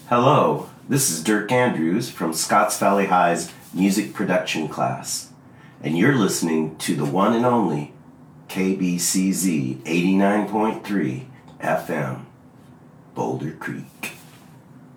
Hello, this is Dirk Andrews from Scotts Valley High's music production class, and you're listening to the one and only KBCZ 89.3 FM, Boulder Creek.